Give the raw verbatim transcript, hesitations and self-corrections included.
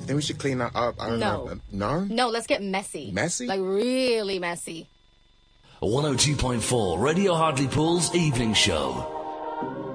Then we should clean that up. I don't No. know. No? No, let's get messy. Messy? Like really messy. one oh two point four Radio Hartlepool's Evening Show.